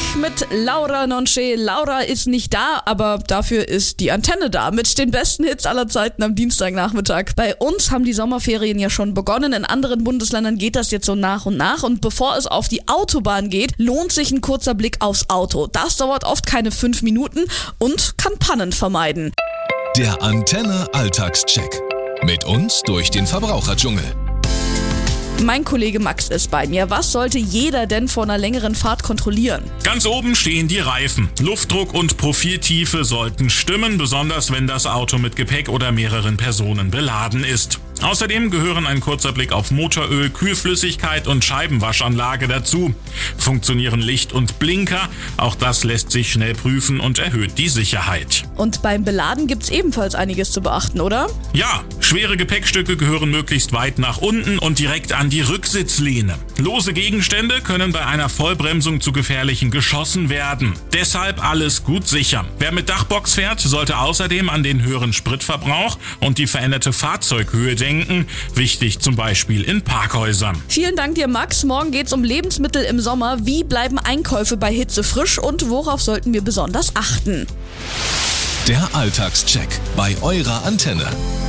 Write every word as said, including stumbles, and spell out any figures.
mit Laura Nonche. Laura ist nicht da, aber dafür ist die Antenne da mit den besten Hits aller Zeiten am Dienstagnachmittag. Bei uns haben die Sommerferien ja schon begonnen. In anderen Bundesländern geht das jetzt so nach und nach. Und bevor es auf die Autobahn geht, lohnt sich ein kurzer Blick aufs Auto. Das dauert oft keine fünf Minuten und kann Pannen vermeiden. Der Antenne Alltagscheck. Mit uns durch den Verbraucherdschungel. Mein Kollege Max ist bei mir. Was sollte jeder denn vor einer längeren Fahrt kontrollieren? Ganz oben stehen die Reifen. Luftdruck und Profiltiefe sollten stimmen, besonders wenn das Auto mit Gepäck oder mehreren Personen beladen ist. Außerdem gehören ein kurzer Blick auf Motoröl, Kühlflüssigkeit und Scheibenwaschanlage dazu. Funktionieren Licht und Blinker? Auch das lässt sich schnell prüfen und erhöht die Sicherheit. Und beim Beladen gibt's ebenfalls einiges zu beachten, oder? Ja, schwere Gepäckstücke gehören möglichst weit nach unten und direkt an die Rücksitzlehne. Lose Gegenstände können bei einer Vollbremsung zu gefährlichen geschossen werden. Deshalb alles gut sichern. Wer mit Dachbox fährt, sollte außerdem an den höheren Spritverbrauch und die veränderte Fahrzeughöhe denken. Wichtig zum Beispiel in Parkhäusern. Vielen Dank dir, Max. Morgen geht's um Lebensmittel im Sommer. Wie bleiben Einkäufe bei Hitze frisch und worauf sollten wir besonders achten? Der Alltagscheck bei eurer Antenne.